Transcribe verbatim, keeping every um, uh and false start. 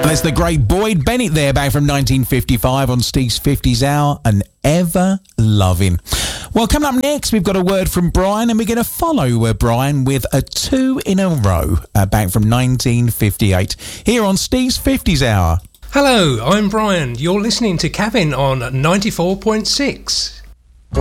That's the great Boyd Bennett there, back from nineteen fifty-five on Steve's fifties Hour, and Ever Loving. Well, coming up next, we've got a word from Brian, and we're going to follow uh, Brian with a two in a row, uh, back from nineteen fifty-eight, here on Steve's fifties Hour. Hello, I'm Brian. You're listening to Kevin on ninety-four point six.